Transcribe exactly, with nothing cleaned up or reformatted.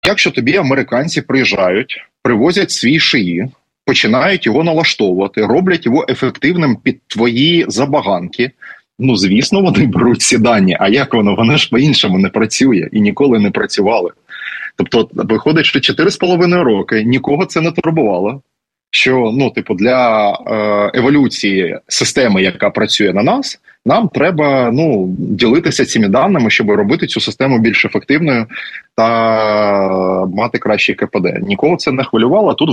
Якщо тобі американці приїжджають, привозять свій шиї, починають його налаштовувати, роблять його ефективним під твої забаганки, ну, звісно, вони беруть ці дані. А як воно? Воно ж по-іншому не працює і ніколи не працювали. Тобто, виходить, що чотири з половиною роки нікого це не турбувало, що, ну, типу, для е, еволюції системи, яка працює на нас, нам треба, ну, ділитися цими даними, щоб робити цю систему більш ефективною та мати кращий КПД. Нікого це не хвилювало. Тут